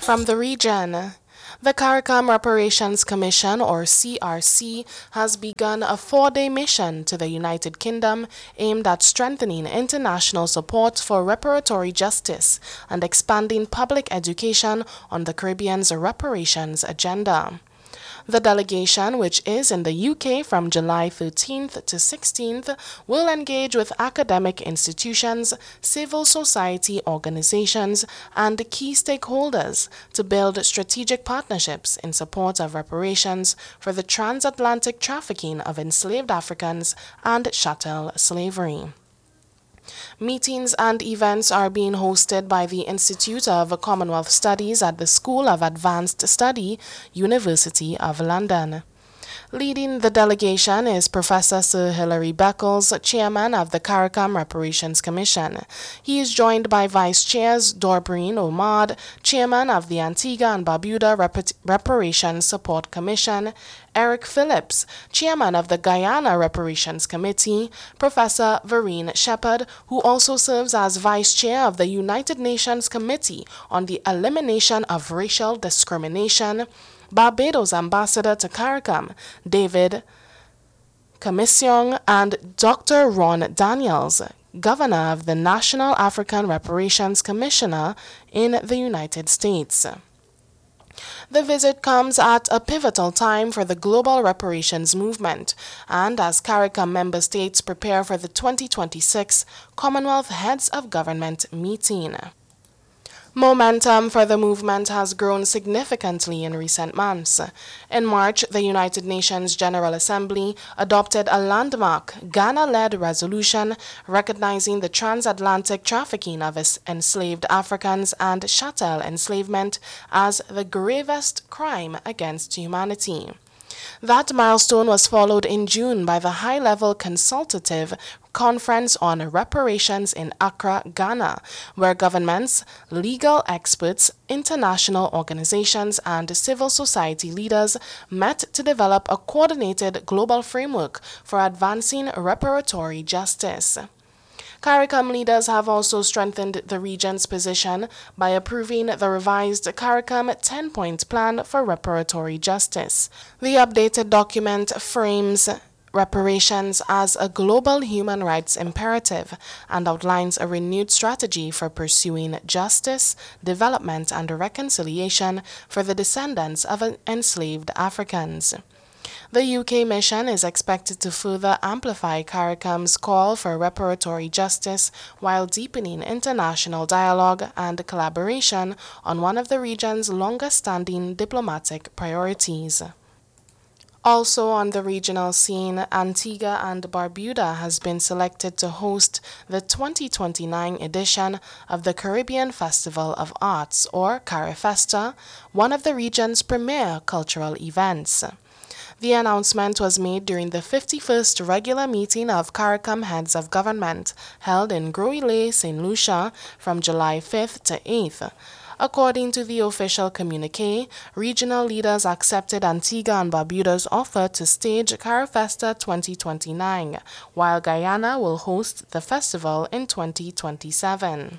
From the region, the CARICOM Reparations Commission, or CRC, has begun a 4-day mission to the United Kingdom aimed at strengthening international support for reparatory justice and expanding public education on the Caribbean's reparations agenda. The delegation, which is in the UK from July 13th to 16th, will engage with academic institutions, civil society organizations, and key stakeholders to build strategic partnerships in support of reparations for the transatlantic trafficking of enslaved Africans and chattel slavery. Meetings and events are being hosted by the Institute of Commonwealth Studies at the School of Advanced Study, University of London. Leading the delegation is Professor Sir Hilary Beckles, Chairman of the CARICOM Reparations Commission. He is joined by Vice Chairs Dorbreen Omad, Chairman of the Antigua and Barbuda Reparations Support Commission, Eric Phillips, Chairman of the Guyana Reparations Committee, Professor Vereen Shepherd, who also serves as Vice Chair of the United Nations Committee on the Elimination of Racial Discrimination, Barbados Ambassador to CARICOM, David Kamisyong, and Dr. Ron Daniels, Governor of the National African Reparations Commissioner in the United States. The visit comes at a pivotal time for the global reparations movement, and as CARICOM member states prepare for the 2026 Commonwealth Heads of Government meeting. Momentum for the movement has grown significantly in recent months. In March, the United Nations General Assembly adopted a landmark Ghana-led resolution recognizing the transatlantic trafficking of enslaved Africans and chattel enslavement as the gravest crime against humanity. That milestone was followed in June by the high-level consultative Conference on Reparations in Accra, Ghana, where governments, legal experts, international organizations, and civil society leaders met to develop a coordinated global framework for advancing reparatory justice. CARICOM leaders have also strengthened the region's position by approving the revised CARICOM 10-point plan for reparatory justice. The updated document frames reparations as a global human rights imperative and outlines a renewed strategy for pursuing justice, development, and reconciliation for the descendants of enslaved Africans. The UK mission is expected to further amplify CARICOM's call for reparatory justice while deepening international dialogue and collaboration on one of the region's longest-standing diplomatic priorities. Also on the regional scene, Antigua and Barbuda has been selected to host the 2029 edition of the Caribbean Festival of Arts, or CARIFESTA, one of the region's premier cultural events. The announcement was made during the 51st regular meeting of CARICOM Heads of Government, held in Gros-Islet, St. Lucia, from July 5th to 8th. According to the official communiqué, regional leaders accepted Antigua and Barbuda's offer to stage CARIFESTA 2029, while Guyana will host the festival in 2027.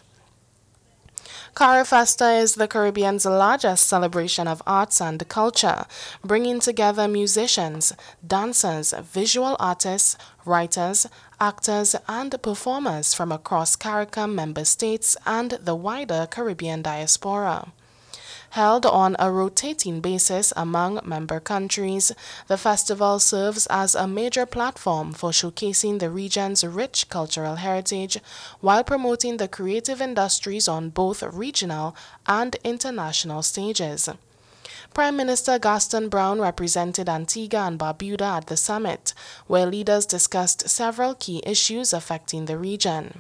CARIFESTA is the Caribbean's largest celebration of arts and culture, bringing together musicians, dancers, visual artists, writers, actors, and performers from across CARICOM member states and the wider Caribbean diaspora. Held on a rotating basis among member countries, the festival serves as a major platform for showcasing the region's rich cultural heritage while promoting the creative industries on both regional and international stages. Prime Minister Gaston Brown represented Antigua and Barbuda at the summit, where leaders discussed several key issues affecting the region.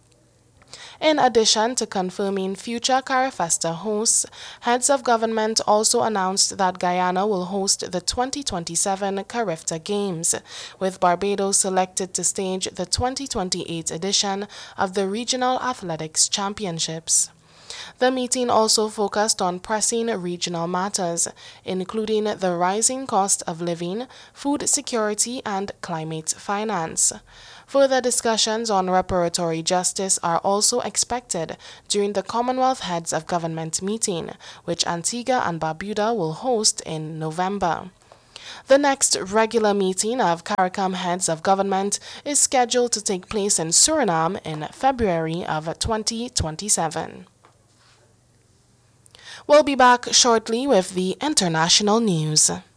In addition to confirming future CARIFESTA hosts, heads of government also announced that Guyana will host the 2027 CARIFTA Games, with Barbados selected to stage the 2028 edition of the Regional Athletics Championships. The meeting also focused on pressing regional matters, including the rising cost of living, food security, and climate finance. Further discussions on reparatory justice are also expected during the Commonwealth Heads of Government meeting, which Antigua and Barbuda will host in November. The next regular meeting of CARICOM Heads of Government is scheduled to take place in Suriname in February of 2027. We'll be back shortly with the international news.